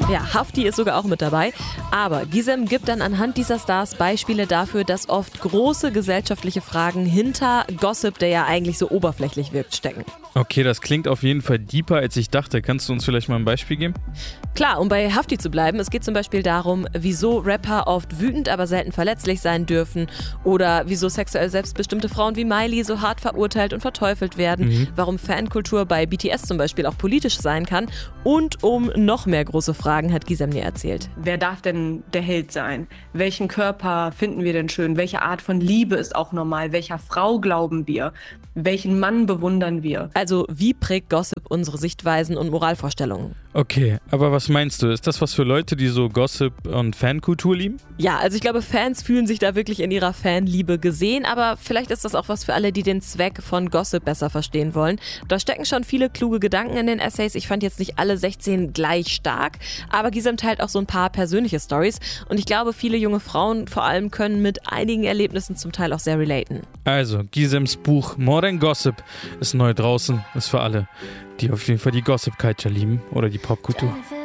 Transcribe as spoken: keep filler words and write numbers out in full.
Ja, Hafti ist sogar auch mit dabei. Aber Gizem gibt dann anhand dieser Stars Beispiele dafür, dass oft große gesellschaftliche Fragen hinter Gossip, der ja eigentlich so oberflächlich wirkt, stecken. Okay, das klingt auf jeden Fall deeper, als ich dachte. Kannst du uns vielleicht mal ein Beispiel geben? Klar, um bei Hafti zu bleiben, es geht zum Beispiel darum, wieso Rapper oft wütend, aber selten verletzlich sein dürfen oder wieso sexuell selbstbestimmte Frauen wie Miley so hart verurteilt und verteufelt werden, mhm. warum Fankultur bei B T S zum Beispiel auch politisch sein kann und um noch mehr große Fragen hat Gizem mir erzählt. Wer darf denn der Held sein? Welchen Körper finden wir denn schön? Welche Art von Liebe ist auch normal? Welcher Frau glauben wir? Welchen Mann bewundern wir? Also wie prägt Gossip unsere Sichtweisen und Moralvorstellungen? Okay, aber was meinst du? Ist das was für Leute, die so Gossip und Fankultur lieben? Ja, also ich glaube, Fans fühlen sich da wirklich in ihrer Fanliebe gesehen, aber vielleicht ist das auch was für alle, die den Zweck von Gossip besser verstehen wollen. Da stecken schon viele kluge Gedanken in den Essays. Ich fand jetzt nicht alle sechzehn gleich stark, aber Gizem teilt auch so ein paar persönliche Storys und ich glaube, viele junge Frauen vor allem können mit einigen Erlebnissen zum Teil auch sehr relaten. Also, Gizems Buch More Than Gossip ist neu draußen, ist für alle, die auf jeden Fall die Gossip-Culture lieben oder die Popkultur.